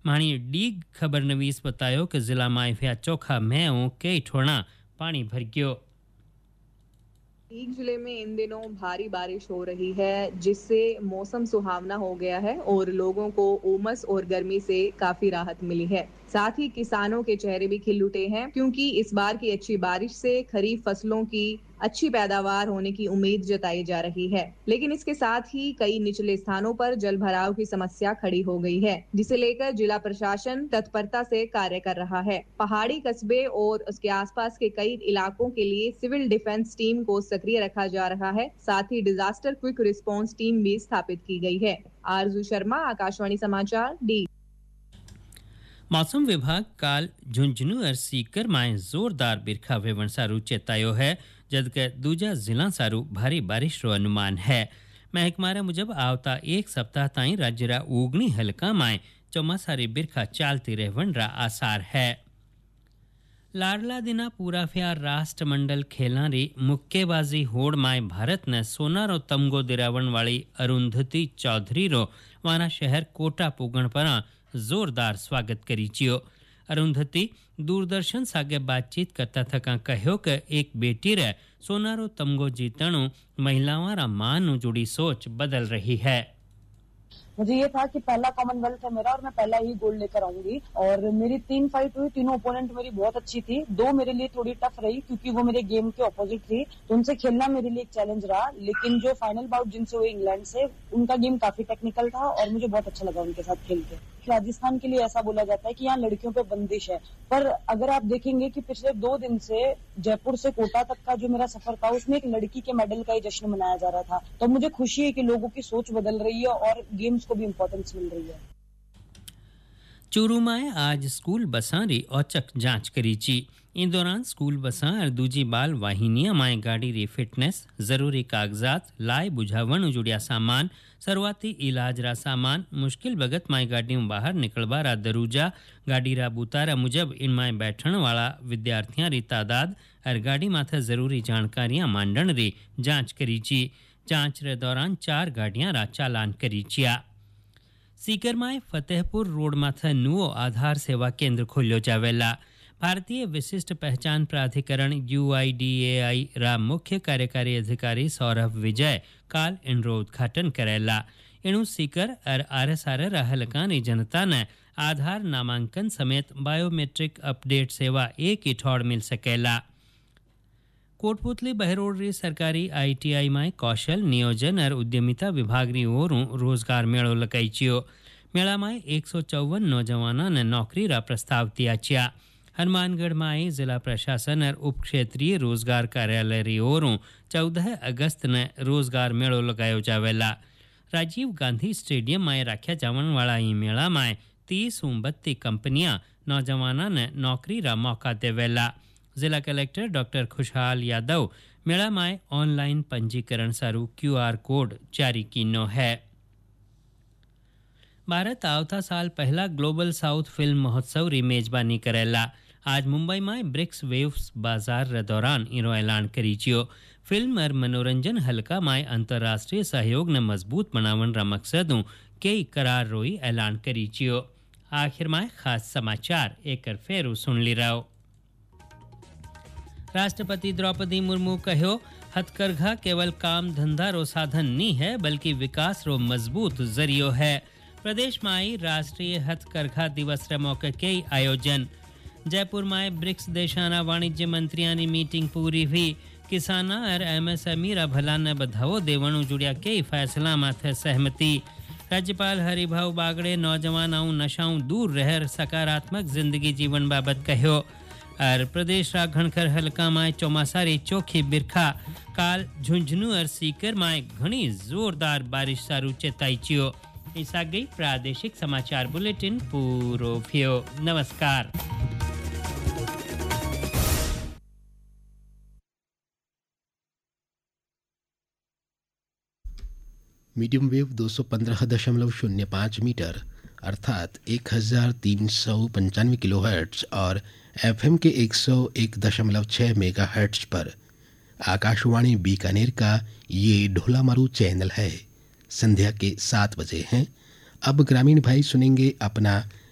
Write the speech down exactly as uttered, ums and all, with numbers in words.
माणी डीग खबर नवीस बतायो कि जिला में व्या चोखा मैं कई ठोड़ा पानी भर गयो। डीग जिले में इन दिनों भारी बारिश हो रही है, जिससे मौसम सुहावना हो गया है और लोगों को उमस और गर्मी से काफी राहत मिली है। साथ ही किसानों के चेहरे भी खिल उठे हैं, क्योंकि इस बार की अच्छी बारिश से खरीफ फसलों की अच्छी पैदावार होने की उम्मीद जताई जा रही है। लेकिन इसके साथ ही कई निचले स्थानों पर जल भराव की समस्या खड़ी हो गई है, जिसे लेकर जिला प्रशासन तत्परता से कार्य कर रहा है। पहाड़ी कस्बे और उसके आसपास के कई इलाकों के लिए सिविल डिफेंस टीम को सक्रिय रखा जा रहा है। साथ ही डिजास्टर क्विक रिस्पांस टीम भी स्थापित की गई है। आरजू शर्मा, आकाशवाणी समाचार, डी। मौसम विभाग काल झुंझुनू और सीकर में जोरदार बिरखा वेवण सारू चेतायो है, जबकि दूजा जिला सारू भारी बारिश रो अनुमान है। महकमारा मुजब आवता एक सप्ताह ताई राज्य ओगनी हलका में चौमासारी बिरखा चालती रहवन रा आसार है। लाडला दिना पूरा फ्यार राष्ट्रमंडल खेलारी मुक्केबाजी होड़ में भारत ने सोना रो तमगो दिरावण वाली अरुंधति चौधरी रो वाना शहर कोटा पुगण पर जोरदार स्वागत करी चियो। अरुंधति दूरदर्शन सागे बातचीत करता थका कहो कि एक बेटी रे सोनारो तमगो जीतणु महिलाओं रा मान जुड़ी सोच बदल रही है। मुझे ये था कि पहला कॉमनवेल्थ है मेरा और मैं पहला ही गोल्ड लेकर आऊंगी। और मेरी तीन फाइट हुई, तीनों ओपोनेंट मेरी बहुत अच्छी थी। दो मेरे लिए थोड़ी टफ रही क्योंकि वो मेरे गेम के ऑपोजिट थी, तो उनसे खेलना मेरे लिए एक चैलेंज रहा। लेकिन जो फाइनल बाउट जिनसे हुए इंग्लैंड से, उनका गेम काफी टेक्निकल था और मुझे बहुत अच्छा लगा उनके साथ खेल के। राजस्थान के लिए ऐसा बोला जाता है कि यहाँ लड़कियों पे बंदिश है, पर अगर आप देखेंगे कि पिछले दो दिन से जयपुर से कोटा तक का जो मेरा सफर था, उसमें एक लड़की के मेडल का ही जश्न मनाया जा रहा था। तो मुझे खुशी है कि लोगों की सोच बदल रही है और गेम्स को भी इम्पोर्टेंस मिल रही है। चूरू में आज स्कूल बसां री औचक जांच करी ची। इन दौरान स्कूल बसां और दूजी बाल वाहिनियां माए गाड़ी री फिटनेस, जरूरी कागजात, लाए बुझावण जुड़िया सामान, शुरुआती इलाज रा सामान, मुश्किल बगत माए गाड़ियों बाहर निकलवा रा दरूजा, गाड़ी रा बुतारा मुजब इन माए बैठण वाला विद्यार्थियों री तादाद और गाड़ी माथे जरूरी जानकारियां मांडण री जांच करी ची। जांच रे दौरान चार गाड़ियां रा चालान करी चिया। सीकर में फतेहपुर रोड माथे नुओ आधार सेवा केंद्र खोल्यो जावेला। भारतीय विशिष्ट पहचान प्राधिकरण यू आई डी ए आई रा मुख्य कार्यकारी अधिकारी सौरभ विजय काल इनरो उद्घाटन करेला। इणु सीकर और आर एस आर हलकानी जनता ने आधार नामांकन समेत बायोमेट्रिक अपडेट सेवा एक ही ठौड़ मिल सकेला। कोटपुतली बहरोड री सरकारी आई टी आई में कौशल नियोजन और उद्यमिता विभाग री ओरों रोजगार मेड़ो लगाईचियो। मेला में एक सौ चौवन नौजवानों ने नौकरी रा प्रस्ताव दिया चिया। हनुमानगढ़ में जिला प्रशासन और उप क्षेत्रीय रोजगार कार्यालय री ओरों चौदह अगस्त ने रोजगार मेड़ो लगायो जावेला। राजीव गांधी स्टेडियम में रखा जावन वाला ई मेला में तीस उम्बत्ती कंपनियां नौजवानों ने नौकरी रा मौका देवेला। जिला कलेक्टर डॉक्टर खुशहाल यादव मेला में ऑनलाइन पंजीकरण सारू क्यू आर कोड जारी कीनो है। भारत आवता साल पहला ग्लोबल साउथ फिल्म महोत्सव री मेजबानी करेला। आज मुंबई में ब्रिक्स वेव्स बाजार रे दौरान इरो ऐलान करीचियो। फिल्म और मनोरंजन हलका में अंतर्राष्ट्रीय सहयोग ने मजबूत बनावन रा मकसदों कई करार रोई ऐलान करीचियो। आखिर में खास समाचार एक फेरू सुन ली रहो। राष्ट्रपति द्रौपदी मुर्मू कहो, हथकरघा केवल काम धंधा रो साधन नहीं है, बल्कि विकास रो मजबूत जरियो है। प्रदेश में आई राष्ट्रीय हथकरघा दिवस रे मौके के आयोजन। जयपुर में ब्रिक्स देशाना वाणिज्य मंत्रियों की मीटिंग पूरी हुई। किसाना और एमएसएमई रा भला ने बधावो देवणु जुड़िया कई फैसला माथे सहमति। राज्यपाल हरिभाऊ बागड़े नौजवानों नशाओं दूर रह सकारात्मक जिंदगी जीवन बाबत कहो। और प्रदेश रा घणखर हलका में चौमासारी चोखी बिरखा। काल झुंझुनू और सीकर में घनी जोरदार बारिश सारू चेताई चियो। ऐसा गई प्रादेशिक समाचार बुलेटिन पूरो फियो। नमस्कार। मीडियम वेव दो सौ पंद्रह दशमलव शून्य पाँच मीटर अर्थात एक हजार तीन सौ पंचानवे किलो हर्ट्ज और एफएम के एक सौ एक दशमलव छः मेगा हर्ट्ज पर आकाशवाणी बीकानेर का ये ढोला मारू चैनल है। संध्या के सात बजे हैं। अब ग्रामीण भाई सुनेंगे अपना